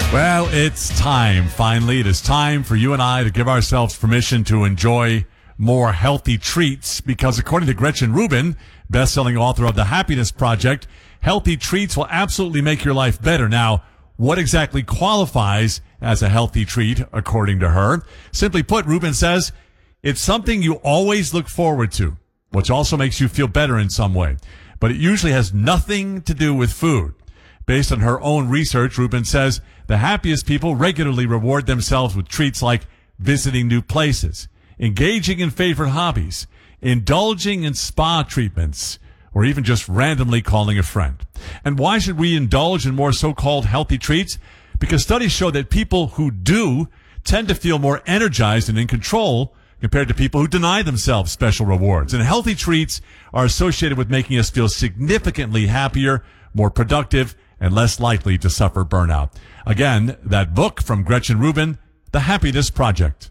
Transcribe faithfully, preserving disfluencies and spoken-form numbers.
Well, it's time, finally. It is time for you and I to give ourselves permission to enjoy more healthy treats because according to Gretchen Rubin, best-selling author of The Happiness Project, healthy treats will absolutely make your life better. Now, what exactly qualifies as a healthy treat, according to her? Simply put, Rubin says, it's something you always look forward to, which also makes you feel better in some way. But it usually has nothing to do with food. Based on her own research, Rubin says the happiest people regularly reward themselves with treats like visiting new places, engaging in favorite hobbies, indulging in spa treatments, or even just randomly calling a friend. And why should we indulge in more so-called healthy treats? Because studies show that people who do tend to feel more energized and in control compared to people who deny themselves special rewards. And healthy treats are associated with making us feel significantly happier, more productive, and less likely to suffer burnout. Again, that book from Gretchen Rubin, The Happiness Project.